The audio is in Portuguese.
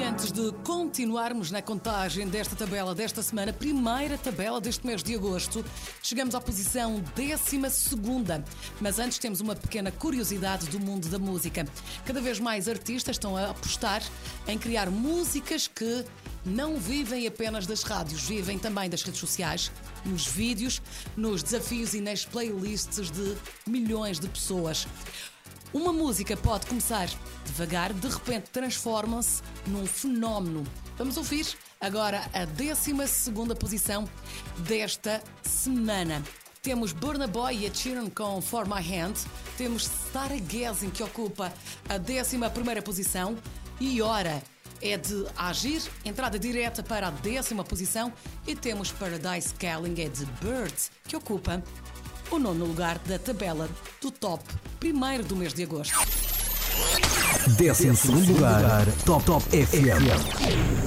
antes de continuarmos na contagem desta tabela desta semana, primeira tabela deste mês de agosto, chegamos à posição 12ª. Mas antes temos uma pequena curiosidade do mundo da música. Cada vez mais artistas estão a apostar em criar músicas que não vivem apenas das rádios, vivem também das redes sociais, nos vídeos, nos desafios e nas playlists de milhões de pessoas. Uma música pode começar devagar, de repente transforma-se num fenómeno. Vamos ouvir agora a 12ª posição desta semana. Temos Burna Boy e a Sheeran com For My Hand. Temos Sarah Gazin, que ocupa a 11ª posição. E Hora é de Agir, entrada direta para a 10ª posição. E temos Paradise Calling, é de Bird, que ocupa o 9º lugar da tabela do top 1º do mês de agosto. 12º lugar, Top FM.